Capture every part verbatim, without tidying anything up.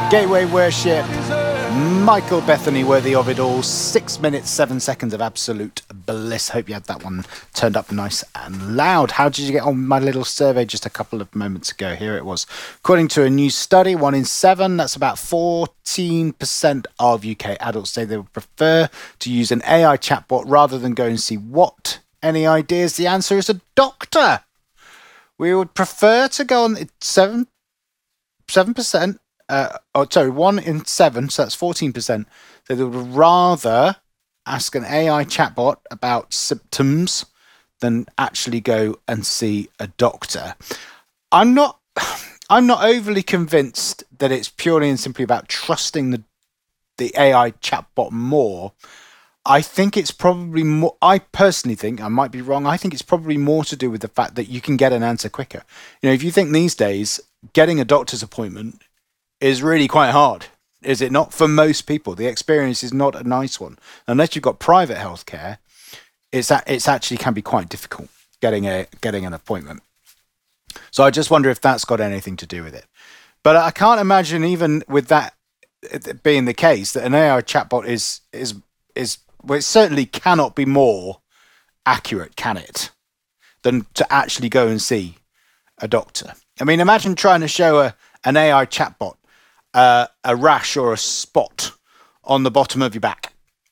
Gateway Worship, Michael Bethany, worthy of it all. Six minutes, seven seconds of absolute bliss. Hope you had that one turned up nice and loud. How did you get on with my little survey just a couple of moments ago? Here it was. According to a new study, one in seven, that's about fourteen percent of U K adults say they would prefer to use an A I chatbot rather than go and see what? Any ideas? The answer is a doctor. We would prefer to go on seven, seven percent. Uh, oh, sorry, one in seven, so that's fourteen percent. So they would rather ask an A I chatbot about symptoms than actually go and see a doctor. I'm not, I'm not overly convinced that it's purely and simply about trusting the the A I chatbot more. I think it's probably more, I personally think, I might be wrong, I think it's probably more to do with the fact that you can get an answer quicker. You know, if you think these days, getting a doctor's appointment is really quite hard, is it not? For most people, the experience is not a nice one. Unless you've got private healthcare, it's a, it's actually can be quite difficult getting a getting an appointment. So I just wonder if that's got anything to do with it. But I can't imagine, even with that being the case, that an A I chatbot is is is well, it certainly cannot be more accurate, can it, than to actually go and see a doctor. I mean, imagine trying to show a an A I chatbot Uh, a rash or a spot on the bottom of your back.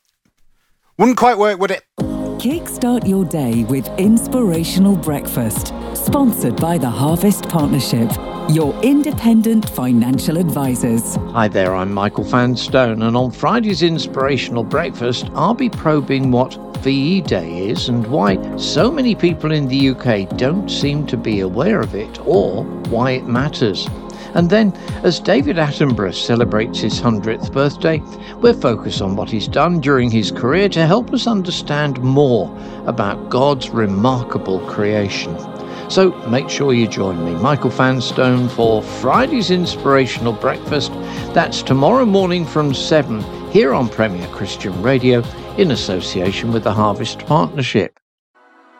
Wouldn't quite work, would it? Kickstart your day with Inspirational Breakfast, sponsored by the Harvest Partnership, your independent financial advisors. Hi there, I'm Michael Vanstone, and on Friday's Inspirational Breakfast, I'll be probing what V E Day is and why so many people in the U K don't seem to be aware of it or why it matters. And then, as David Attenborough celebrates his hundredth birthday, we're focused on what he's done during his career to help us understand more about God's remarkable creation. So make sure you join me, Michael Vanstone, for Friday's Inspirational Breakfast. That's tomorrow morning from seven here on Premier Christian Radio in association with the Harvest Partnership.